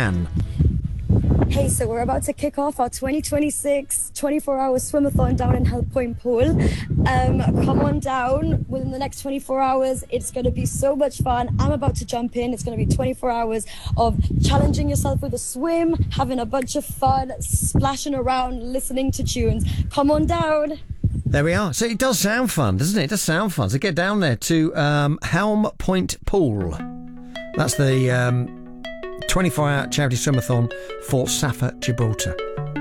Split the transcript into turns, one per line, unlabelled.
can.
Hey, so we're about to kick off our 2026 24-hour swimathon down in Hell Point Pool. Come on down within the next 24 hours. It's going to be so much fun. I'm about to jump in. It's going to be 24 hours of challenging yourself with a swim, having a bunch of fun, splashing around, listening to tunes. Come on down.
There we are. So it does sound fun, doesn't it? It does sound fun. So get down there to Helm Point Pool. That's the 24-hour charity swimathon for Safa Gibraltar.